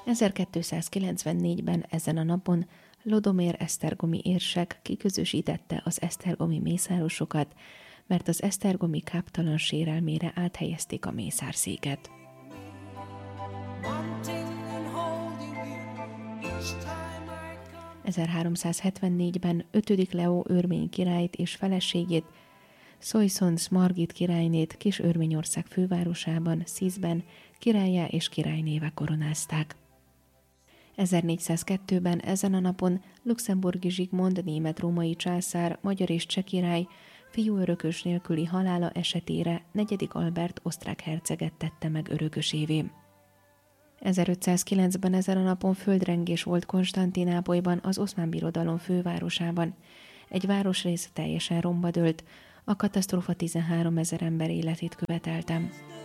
1294-ben ezen a napon Lodomér esztergomi érsek kiközösítette az esztergomi mészárosokat, mert az esztergomi káptalan sérelmére áthelyezték a mészárszéket. 1374-ben 5. Leó örmény királyt és feleségét, Soissons Margit királynét Kis-Örményország fővárosában, Sziszben királlyá és királynéve koronázták. 1402-ben ezen a napon luxemburgi Zsigmond német-római császár, magyar és cseh király fiú örökös nélküli halála esetére 4. Albert osztrák herceget tette meg örökösévé. 1509-ben ezen a napon földrengés volt Konstantinápolyban, az Oszmán Birodalom fővárosában. Egy városrész teljesen romba dőlt, a katasztrófa 13 000 ember életét követelte.